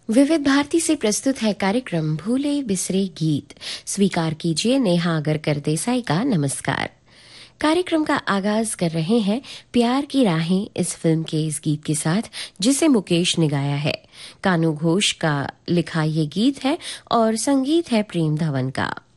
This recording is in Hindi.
विविध भारती से प्रस्तुत है कार्यक्रम भूले बिसरे गीत। स्वीकार कीजिए नेहा अगरकर देसाई का नमस्कार। कार्यक्रम का आगाज कर रहे हैं प्यार की राहें इस फिल्म के इस गीत के साथ, जिसे मुकेश ने गाया है। कानू घोष का लिखा ये गीत है और संगीत है प्रेम धवन का।